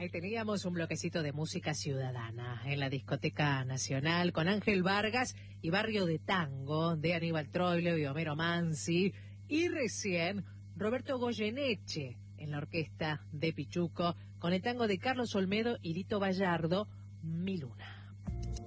Ahí teníamos un bloquecito de música ciudadana en la Discoteca Nacional con Ángel Vargas y Barrio de Tango de Aníbal Troilo y Homero Mansi. Y recién Roberto Goyeneche en la orquesta de Pichuco con el tango de Carlos Olmedo y Lito Bayardo, Mi Luna.